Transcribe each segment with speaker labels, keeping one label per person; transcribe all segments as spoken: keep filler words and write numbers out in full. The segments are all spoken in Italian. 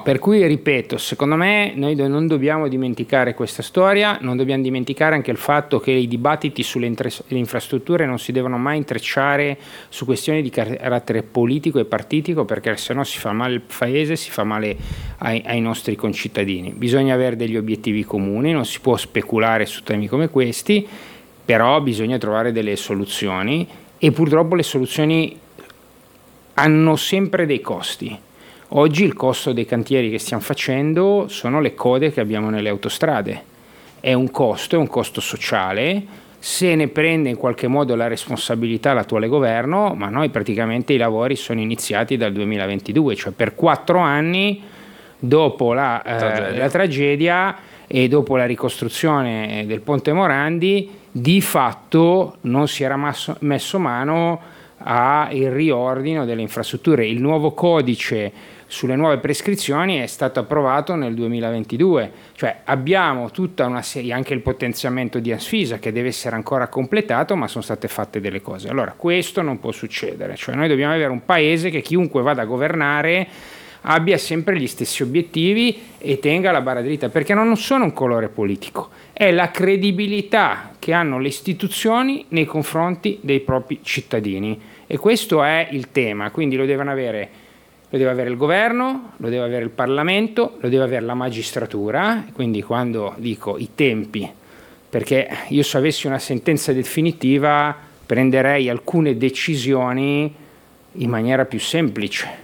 Speaker 1: per cui ripeto, secondo me noi non dobbiamo dimenticare questa storia, non dobbiamo dimenticare anche il fatto che i dibattiti sulle infrastrutture non si devono mai intrecciare su questioni di carattere politico e partitico, perché sennò si fa male il paese, si fa male ai, ai nostri concittadini. Bisogna avere degli obiettivi comuni, non si può speculare su temi come questi, però bisogna trovare delle soluzioni, e purtroppo le soluzioni hanno sempre dei costi. Oggi il costo dei cantieri che stiamo facendo sono le code che abbiamo nelle autostrade. È un costo, è un costo sociale, se ne prende in qualche modo la responsabilità l'attuale governo, ma noi praticamente i lavori sono iniziati dal duemilaventidue, cioè per quattro anni dopo la tragedia, eh, la tragedia e dopo la ricostruzione del Ponte Morandi, di fatto non si era messo, messo mano al riordino delle infrastrutture. Il nuovo codice sulle nuove prescrizioni è stato approvato nel duemilaventidue, cioè abbiamo tutta una serie, anche il potenziamento di Anfisa che deve essere ancora completato, ma sono state fatte delle cose. Allora questo non può succedere, cioè noi dobbiamo avere un paese che chiunque vada a governare abbia sempre gli stessi obiettivi e tenga la barra dritta, perché non sono un colore politico, è la credibilità che hanno le istituzioni nei confronti dei propri cittadini, e questo è il tema. Quindi lo devono avere, lo deve avere il governo, lo deve avere il Parlamento, lo deve avere la magistratura. Quindi quando dico i tempi, perché io se avessi una sentenza definitiva prenderei alcune decisioni in maniera più semplice.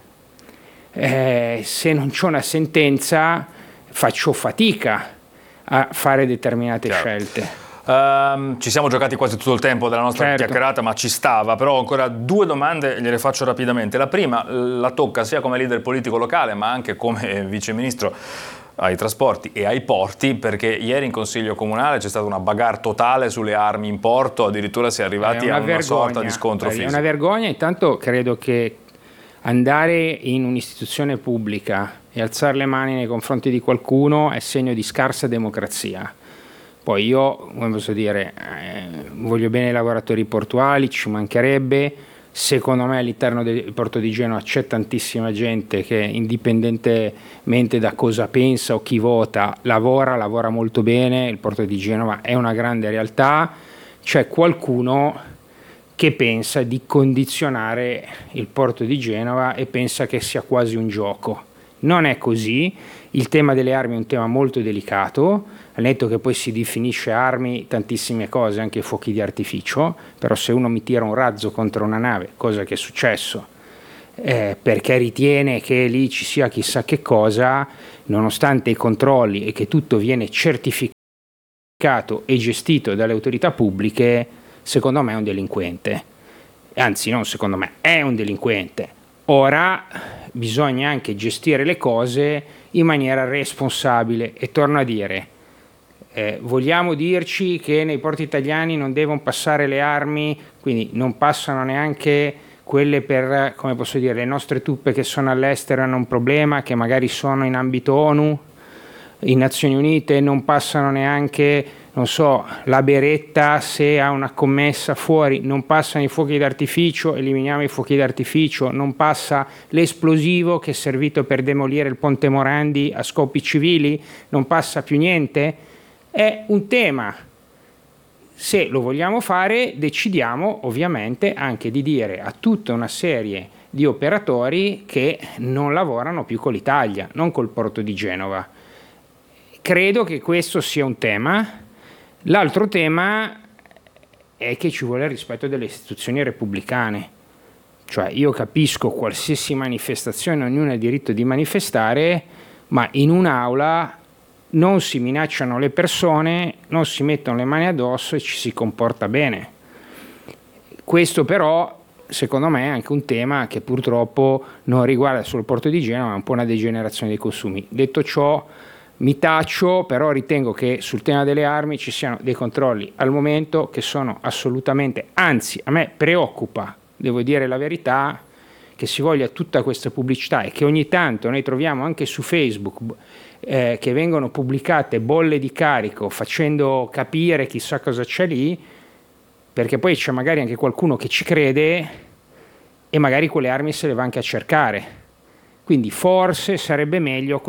Speaker 1: Eh, se non c'è una sentenza faccio fatica a fare determinate Chiaro. scelte.
Speaker 2: Um, ci siamo giocati quasi tutto il tempo della nostra certo. chiacchierata, ma ci stava. Però ancora due domande gliele faccio rapidamente. La prima la tocca sia come leader politico locale, ma anche come viceministro ai trasporti e ai porti, perché ieri in Consiglio Comunale c'è stata una bagarre totale sulle armi in porto, addirittura si è arrivati
Speaker 1: una
Speaker 2: a una
Speaker 1: vergogna,
Speaker 2: sorta di scontro fisico.
Speaker 1: È una vergogna. Intanto credo che andare in un'istituzione pubblica e alzare le mani nei confronti di qualcuno è segno di scarsa democrazia. Poi io, come posso dire, eh, voglio bene i lavoratori portuali, ci mancherebbe. Secondo me all'interno del porto di Genova c'è tantissima gente che, indipendentemente da cosa pensa o chi vota, lavora, lavora molto bene. Il porto di Genova è una grande realtà. C'è qualcuno che pensa di condizionare il porto di Genova e pensa che sia quasi un gioco. Non è così. Il tema delle armi è un tema molto delicato, al netto che poi si definisce armi tantissime cose, anche fuochi di artificio, però se uno mi tira un razzo contro una nave, cosa che è successo, eh, perché ritiene che lì ci sia chissà che cosa, nonostante i controlli e che tutto viene certificato e gestito dalle autorità pubbliche, secondo me è un delinquente. Anzi, non secondo me, è un delinquente. Ora bisogna anche gestire le cose in maniera responsabile, e torno a dire, eh, vogliamo dirci che nei porti italiani non devono passare le armi, quindi non passano neanche quelle per, come posso dire, le nostre truppe che sono all'estero hanno un problema, che magari sono in ambito ONU, in Nazioni Unite, non passano neanche, non so, la beretta se ha una commessa fuori, non passano i fuochi d'artificio, eliminiamo i fuochi d'artificio, non passa l'esplosivo che è servito per demolire il Ponte Morandi a scopi civili, non passa più niente. È un tema. Se lo vogliamo fare, decidiamo ovviamente anche di dire a tutta una serie di operatori che non lavorano più con l'Italia, non col porto di Genova. Credo che questo sia un tema. L'altro tema è che ci vuole il rispetto delle istituzioni repubblicane. Cioè, io capisco qualsiasi manifestazione, ognuno ha il diritto di manifestare, ma in un'aula non si minacciano le persone, non si mettono le mani addosso e ci si comporta bene. Questo però, secondo me, è anche un tema che purtroppo non riguarda solo il porto di Genova, ma un po' una degenerazione dei consumi. Detto ciò, mi taccio, però ritengo che sul tema delle armi ci siano dei controlli al momento che sono assolutamente, anzi a me preoccupa, devo dire la verità, che si voglia tutta questa pubblicità e che ogni tanto noi troviamo anche su Facebook eh, che vengono pubblicate bolle di carico facendo capire chissà cosa c'è lì, perché poi c'è magari anche qualcuno che ci crede e magari quelle armi se le va anche a cercare. Quindi forse sarebbe meglio